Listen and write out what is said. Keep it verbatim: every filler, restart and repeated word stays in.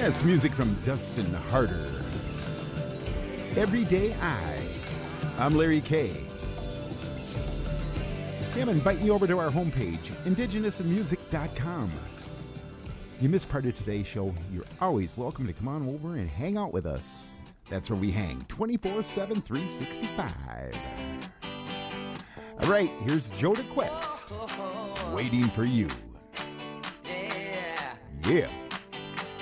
That's music from Dustin Harder. Everyday I. I'm Larry Kay. Hey, I'm inviting you over to our homepage, indigenous music dot com. If you missed part of today's show, you're always welcome to come on over and hang out with us. That's where we hang twenty-four seven, three sixty-five. All right, here's Joe DeQuest, Waiting for You. Yeah.